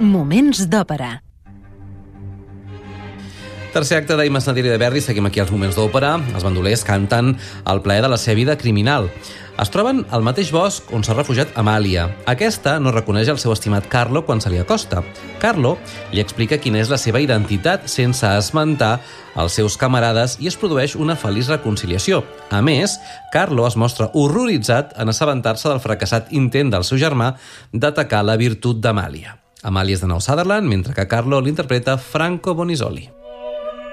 Moments d'òpera. Tercer acte d'Ai Masnadiri de Verdi, seguim aquí als Moments d'Òpera. Els bandolers canten el plaer de la seva vida criminal. Es troben al mateix bosc on s'ha refugiat Amàlia. Aquesta no reconeix el seu estimat Carlo quan se li acosta. Carlo li explica quina és la seva identitat sense esmentar els seus camarades i es produeix una feliç reconciliació. A més, Carlo es mostra horroritzat en assabentar-se del fracassat intent del seu germà d'atacar la virtut d'Amàlia. Amàlia és de nou Sutherland, mentre que Carlo l'interpreta Franco Bonisoli.